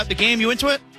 The game, you into it?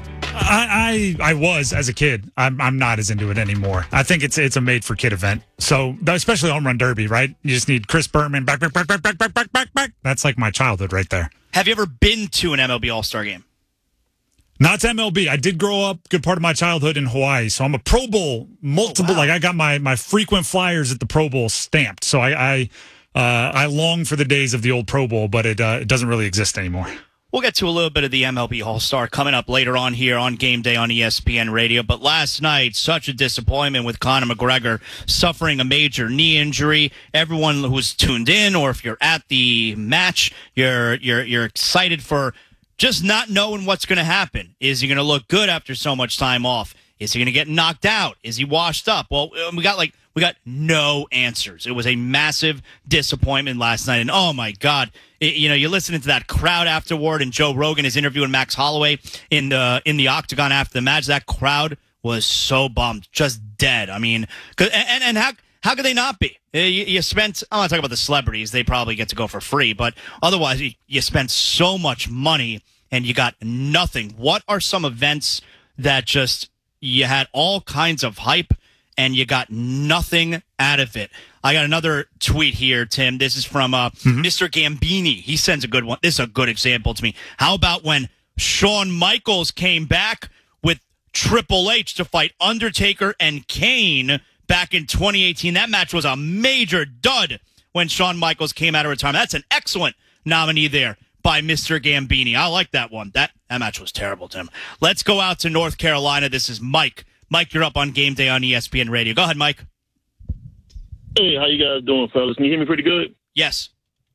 I was as a kid. I'm not as into it anymore. I think it's a made for kid event. So especially home run derby, right? You just need Chris Berman back. That's like my childhood right there. Have you ever been to an MLB All-Star game? Not to MLB. I did grow up good part of my childhood in Hawaii, so I'm a Pro Bowl multiple. Oh, wow. Like I got my frequent flyers at the Pro Bowl stamped. So I long for the days of the old Pro Bowl, but it doesn't really exist anymore. We'll get to a little bit of the MLB All-Star coming up later on here on Game Day on ESPN Radio. But last night, such a disappointment with Conor McGregor suffering a major knee injury. Everyone who's tuned in, or if you're at the match, you're excited for just not knowing what's going to happen. Is he going to look good after so much time off? Is he going to get knocked out? Is he washed up? Well, we got no answers. It was a massive disappointment last night. And oh my God, you're listening to that crowd afterward, and Joe Rogan is interviewing Max Holloway in the octagon after the match. That crowd was so bummed, just dead. I mean, and how could they not be? You spent, I'm not talking about the celebrities. They probably get to go for free. But otherwise, you spent so much money and you got nothing. What are some events that just you had all kinds of hype and you got nothing out of it? I got another tweet here, Tim. This is from Mr. Gambini. He sends a good one. This is a good example to me. How about when Shawn Michaels came back with Triple H to fight Undertaker and Kane back in 2018? That match was a major dud when Shawn Michaels came out of retirement. That's an excellent nominee there by Mr. Gambini. I like that one. That match was terrible, Tim. Let's go out to North Carolina. This is Mike. Mike, you're up on Game Day on ESPN Radio. Go ahead, Mike. Hey, how you guys doing, fellas? Can you hear me pretty good? Yes.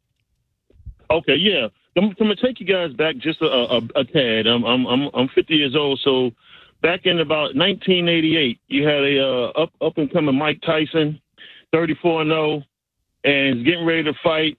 Okay, yeah. I'm going to take you guys back just a tad. I'm 50 years old, so back in about 1988, you had a up and coming Mike Tyson, 34-0, and he's getting ready to fight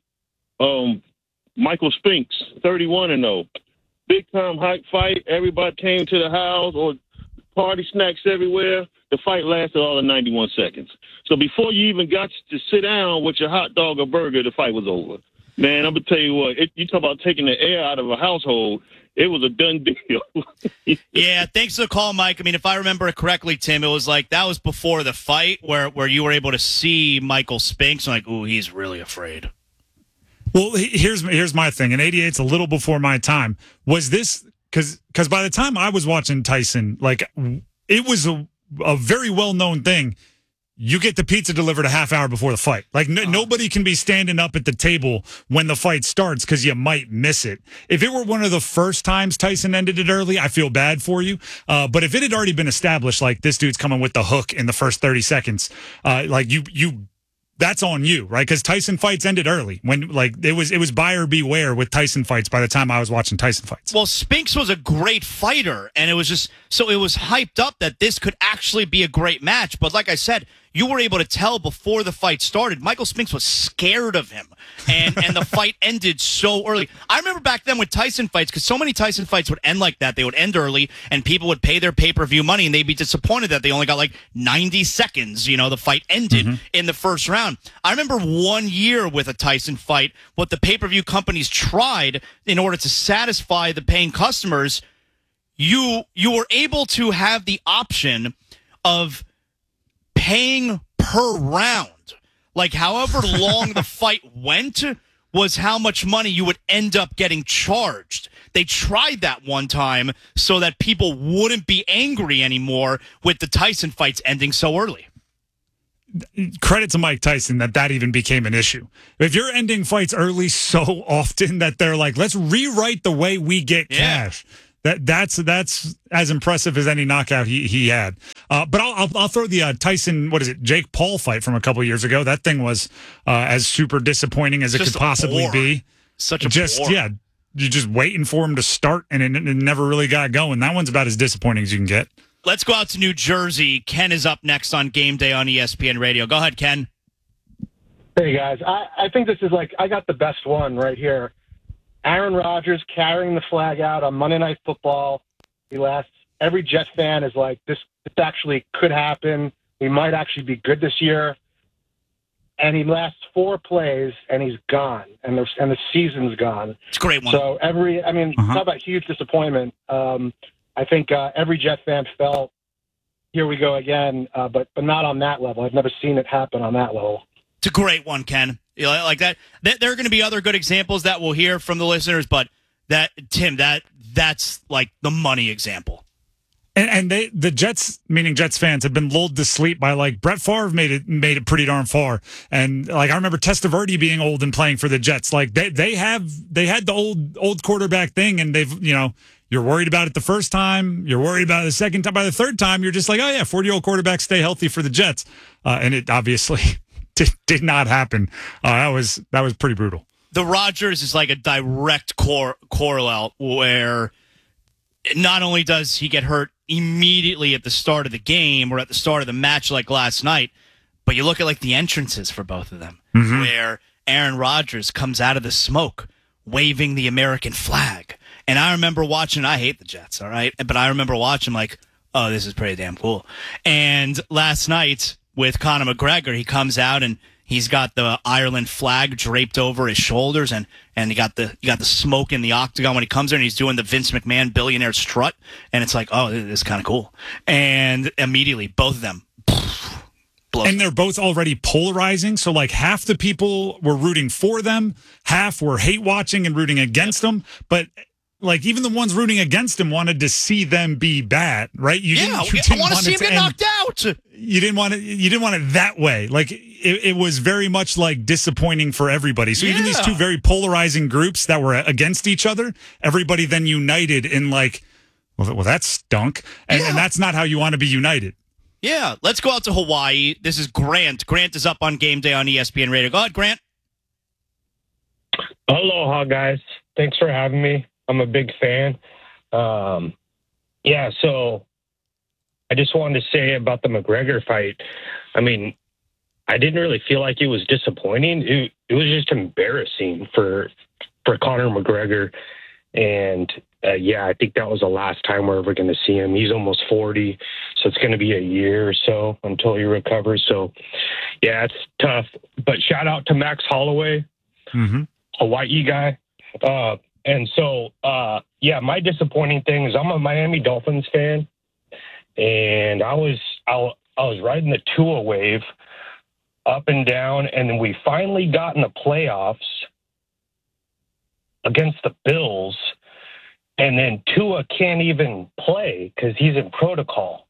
Michael Spinks, 31-0. Big time hype fight. Everybody came to the house, or party snacks everywhere. The fight lasted all of 91 seconds. So before you even got to sit down with your hot dog or burger, the fight was over. Man, I'm going to tell you what, you talk about taking the air out of a household, it was a done deal. Yeah, thanks for the call, Mike. I mean, if I remember it correctly, Tim, it was like that was before the fight where you were able to see Michael Spinks. I'm like, ooh, he's really afraid. Well, here's my thing. And 88's a little before my time. Was this because by the time I was watching Tyson, like it was a very well-known thing. You get the pizza delivered a half hour before the fight. Like nobody can be standing up at the table when the fight starts because you might miss it. If it were one of the first times Tyson ended it early, I feel bad for you. But if it had already been established, like this dude's coming with the hook in the first 30 seconds, like you that's on you, right? Because Tyson fights ended early. When like it was buyer beware with Tyson fights by the time I was watching Tyson fights. Well, Spinks was a great fighter, and it was just so it was hyped up that this could actually be a great match. But like I said, you were able to tell before the fight started, Michael Spinks was scared of him, and the fight ended so early. I remember back then with Tyson fights, because so many Tyson fights would end like that. They would end early, and people would pay their pay-per-view money, and they'd be disappointed that they only got like 90 seconds. You know, the fight ended in the first round. I remember 1 year with a Tyson fight, what the pay-per-view companies tried in order to satisfy the paying customers, you were able to have the option of paying per round. Like however long the fight went was how much money you would end up getting charged. They tried that one time so that people wouldn't be angry anymore with the Tyson fights ending so early. Credit to Mike Tyson that even became an issue. If you're ending fights early so often that they're like, let's rewrite the way we get cash. That's as impressive as any knockout he had. But I'll throw the Tyson, Jake Paul fight from a couple of years ago. That thing was as super disappointing as it could possibly be. Such a bore. Yeah, you're just waiting for him to start, and it never really got going. That one's about as disappointing as you can get. Let's go out to New Jersey. Ken is up next on Game Day on ESPN Radio. Go ahead, Ken. Hey, guys. I think this is I got the best one right here. Aaron Rodgers carrying the flag out on Monday Night Football. Every Jet fan is like, this actually could happen. We might actually be good this year. and he lasts 4 plays, and he's gone, and the season's gone. It's a great one. So talk about huge disappointment. I think every Jet fan felt, here we go again, but not on that level. I've never seen it happen on that level. It's a great one, Ken. You know, like that. There are going to be other good examples that we'll hear from the listeners, but that's like the money example. And the Jets, meaning Jets fans, have been lulled to sleep by, like, Brett Favre made it pretty darn far. And, like, I remember Testaverde being old and playing for the Jets. Like, they had the old quarterback thing, and they've, you know, you're worried about it the first time, you're worried about it the second time. By the third time, you're just like, oh yeah, 40-year-old quarterbacks stay healthy for the Jets. And it obviously did not happen. That was pretty brutal. The Rodgers is like a direct correlate where not only does he get hurt immediately at the start of the game or at the start of the match like last night, but you look at like the entrances for both of them, where Aaron Rodgers comes out of the smoke waving the American flag. And I remember watching, I hate the Jets, all right? But I remember watching like, oh, this is pretty damn cool. And last night with Conor McGregor, he comes out and he's got the Ireland flag draped over his shoulders, and you got the smoke in the octagon when he comes there, and he's doing the Vince McMahon billionaire strut, and it's like, oh, this is kind of cool. And immediately, both of them blow. And they're both already polarizing, so like half the people were rooting for them, half were hate watching and rooting against them, but like even the ones rooting against him wanted to see them be bad, right? I want to see him get knocked out. You didn't want it that way. Like it was very much like disappointing for everybody. So even these two very polarizing groups that were against each other, everybody then united in like, well that stunk, and that's not how you want to be united. Yeah, let's go out to Hawaii. This is Grant. Grant is up on Game Day on ESPN Radio. Go ahead, Grant. Aloha, guys. Thanks for having me. I'm a big fan. So I just wanted to say about the McGregor fight. I mean, I didn't really feel like it was disappointing. It was just embarrassing for Conor McGregor. And, I think that was the last time we're ever going to see him. He's almost 40, so it's going to be a year or so until he recovers. So, it's tough. But shout out to Max Holloway, Hawaii guy. My disappointing thing is I'm a Miami Dolphins fan, and I was riding the Tua wave up and down, and then we finally got in the playoffs against the Bills, and then Tua can't even play because he's in protocol.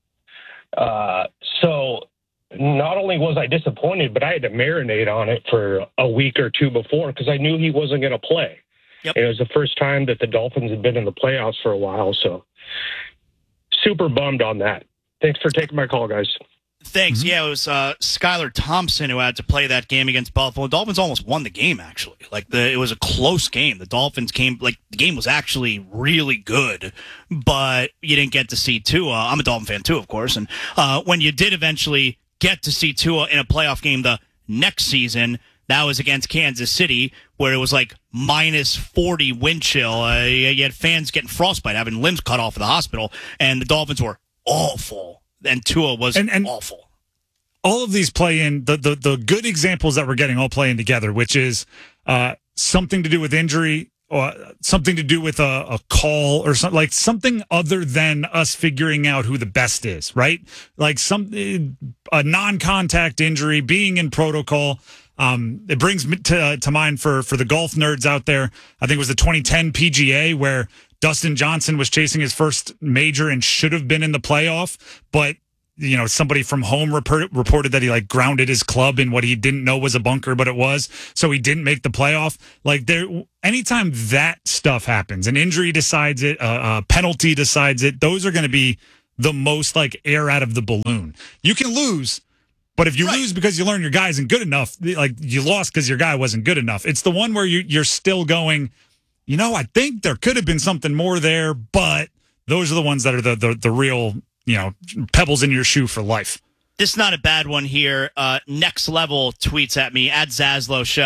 So not only was I disappointed, but I had to marinate on it for a week or two before because I knew he wasn't going to play. Yep. It was the first time that the Dolphins had been in the playoffs for a while, so super bummed on that. Thanks for taking my call, guys. Thanks. Yeah, it was Skylar Thompson who had to play that game against Buffalo. The Dolphins almost won the game, actually. It was a close game. The Dolphins the game was actually really good, but you didn't get to see Tua. I'm a Dolphin fan too, of course. And when you did eventually get to see Tua in a playoff game the next season, that was against Kansas City, where it was like minus 40 wind chill. You had fans getting frostbite, having limbs cut off in the hospital, and the Dolphins were awful. And Tua was awful. All of these play in, the good examples that we're getting all playing together, which is something to do with injury, or something to do with a call, or something, like something other than us figuring out who the best is, right? Like a non-contact injury, being in protocol. It brings me to mind for the golf nerds out there. I think it was the 2010 PGA where Dustin Johnson was chasing his first major and should have been in the playoff, but somebody from home reported that he grounded his club in what he didn't know was a bunker, but it was, so he didn't make the playoff. Anytime that stuff happens, an injury decides it, a penalty decides it, those are going to be the most air out of the balloon. You can lose, but if you lose because you learn your guy isn't good enough, you lost because your guy wasn't good enough. It's the one where you're still going, I think there could have been something more there, but those are the ones that are the real, pebbles in your shoe for life. This is not a bad one here. Next Level tweets at me, at Zaslow Show.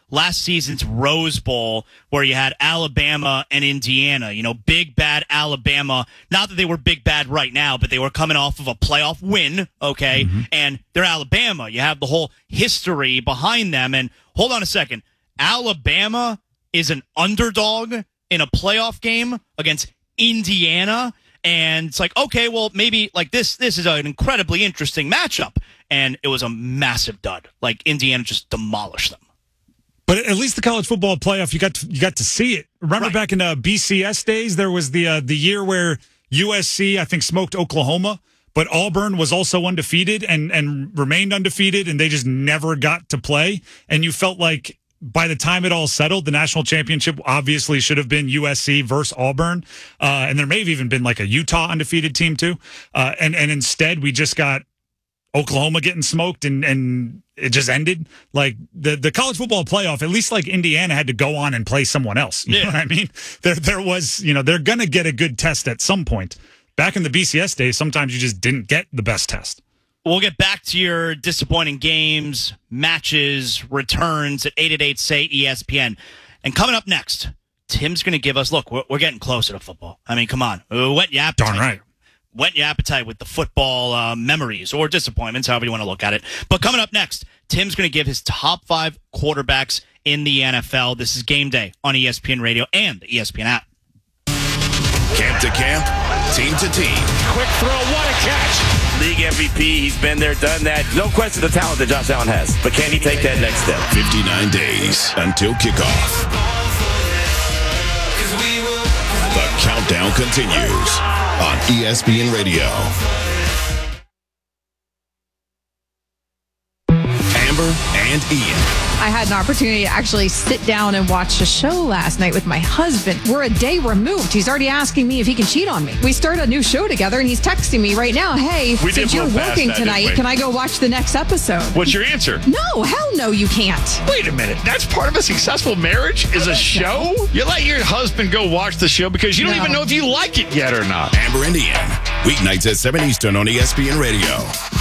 last season's Rose Bowl where you had Alabama and Indiana, big bad Alabama. Not that they were big bad right now, but they were coming off of a playoff win, okay? Mm-hmm. And they're Alabama. You have the whole history behind them. And hold on a second. Alabama is an underdog in a playoff game against Indiana. And it's like, okay, well, maybe like this is an incredibly interesting matchup. And it was a massive dud. Like Indiana just demolished them. But at least the college football playoff, you got to see it. Remember back in BCS days, there was the year where USC, I think, smoked Oklahoma, but Auburn was also undefeated and remained undefeated, and they just never got to play. And you felt like by the time it all settled, the national championship obviously should have been USC versus Auburn. And there may have even been like a Utah undefeated team too. And instead we just got Oklahoma getting smoked and it just ended. Like the college football playoff, at least like Indiana had to go on and play someone else. You know what I mean? There was, they're going to get a good test at some point. Back in the BCS days, sometimes you just didn't get the best test. We'll get back to your disappointing games, matches, returns at 888-SAY-ESPN. And coming up next, Tim's going to give us, look, we're getting closer to football. I mean, come on. Whet your appetite. Darn right. Whet your appetite with the football memories or disappointments, however you want to look at it. But coming up next, Tim's going to give his top 5 quarterbacks in the NFL. This is Game Day on ESPN Radio and the ESPN app. Camp to camp, team to team. Quick throw, what a catch. League MVP, he's been there, done that. No question the talent that Josh Allen has. But can he take that next step? 59 days until kickoff. The countdown continues on ESPN Radio. Amber and Ian. I had an opportunity to actually sit down and watch a show last night with my husband. We're a day removed. He's already asking me if he can cheat on me. We start a new show together, and he's texting me right now, hey, since you're working tonight, can I go watch the next episode? What's your answer? No, hell no, you can't. Wait a minute. That's part of a successful marriage is a show? You let your husband go watch the show because you don't even know if you like it yet or not. Amber and Ian, weeknights at 7 Eastern on ESPN Radio.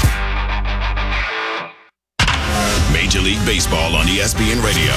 Major League Baseball on ESPN Radio.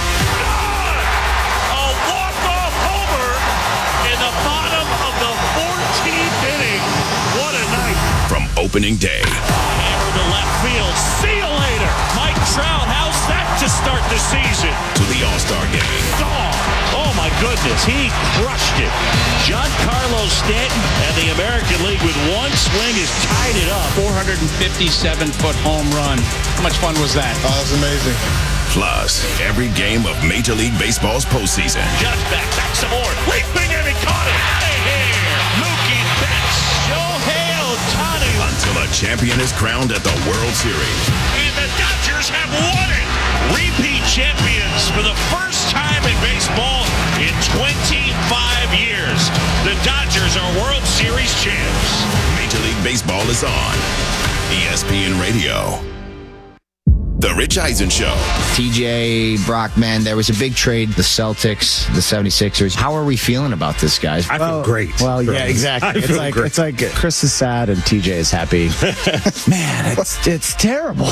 A walk-off homer in the bottom of the 14th inning. What a night. From opening day. Hammer to left field. See you later. Mike Trout, how's that to start the season? To the All-Star game. Oh my goodness, he crushed it. Giancarlo Stanton and the American League with one swing has tied it up. 457-foot home run. How much fun was that? Oh, that's amazing. Plus, every game of Major League Baseball's postseason. Judge back some more. Leaping and he caught it. Hey, here, Mookie Betts. Shohei Ohtani. Until a champion is crowned at the World Series. And the Dodgers have won it. Repeat champions for the first time in baseball in 25 years. The Dodgers are World Series champs. Major League Baseball is on ESPN Radio. The Rich Eisen Show. TJ, Brockman, there was a big trade. The Celtics, the 76ers. How are we feeling about this, guys? I feel great. Well, yeah, exactly. It's like Chris is sad and TJ is happy. Man, it's terrible.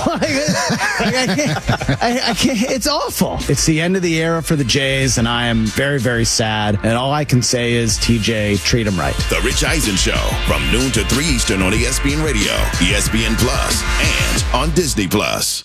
I can't. It's awful. It's the end of the era for the Jays, and I am very, very sad. And all I can say is, TJ, treat him right. The Rich Eisen Show from noon to 3 Eastern on ESPN Radio, ESPN Plus, and on Disney Plus.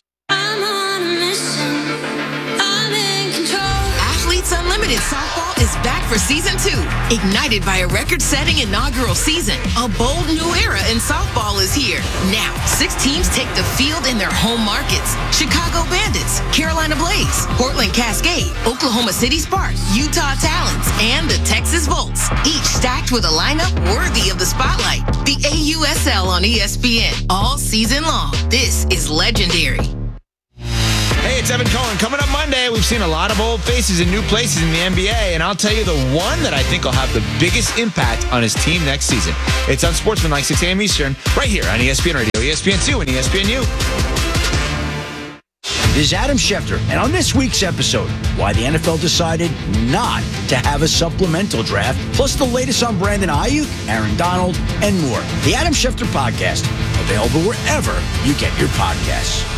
Athletes Unlimited Softball is back for season 2. Ignited by a record-setting inaugural season, a bold new era in softball is here. Now, 6 teams take the field in their home markets. Chicago Bandits, Carolina Blaze, Portland Cascade, Oklahoma City Sparks, Utah Talons, and the Texas Volts. Each stacked with a lineup worthy of the spotlight. The AUSL on ESPN all season long. This is legendary. Hey, it's Evan Cohen. Coming up Monday, we've seen a lot of old faces in new places in the NBA, and I'll tell you the one that I think will have the biggest impact on his team next season. It's on Sportsmanlike, 6 a.m. Eastern, right here on ESPN Radio, ESPN2, and ESPNU. This is Adam Schefter, and on this week's episode, why the NFL decided not to have a supplemental draft, plus the latest on Brandon Ayuk, Aaron Donald, and more. The Adam Schefter Podcast, available wherever you get your podcasts.